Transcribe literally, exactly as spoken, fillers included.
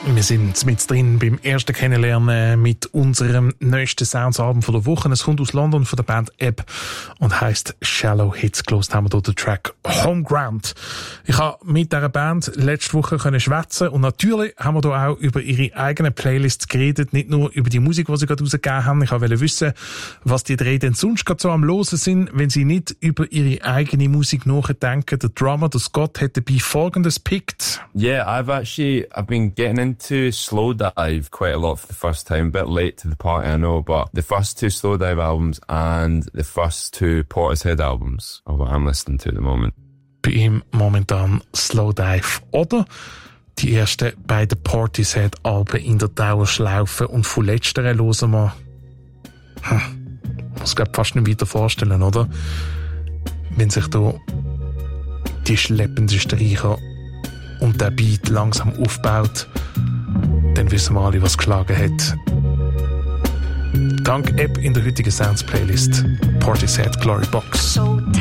Wir sind mit drin beim ersten Kennenlernen mit unserem neuesten Sounds-Album von der Woche. Es kommt aus London von der Band Ebb und heisst Shallow Hits. Gelost haben wir hier den Track Homeground. Ich habe mit dieser Band letzte Woche können schwätzen und natürlich haben wir hier auch über ihre eigenen Playlists geredet, nicht nur über die Musik, die sie gerade rausgegeben haben. Ich wollte wissen, was die drei denn sonst gerade so am Hören sind, wenn sie nicht über ihre eigene Musik nachdenken. Der Drummer, der Scott, hat dabei Folgendes pickt. Yeah, I've actually, I've been getting into to Slowdive quite a lot for the first time, a bit late to the party I know, but the first two Slowdive albums and the first two Portishead albums are what I'm listening to at the moment. Bei ihm momentan Slowdive oder die ersten beiden Portishead Alben in der Dauerschlaufe und von letzteren hören wir hm, muss ich fast nicht weiter vorstellen, oder? Wenn sich da die schleppenden Streicher und der Beat langsam aufbaut, dann wissen wir alle, was geschlagen hat. Dank Ebb in der heutigen Sounds Playlist Portishead Glory Box. So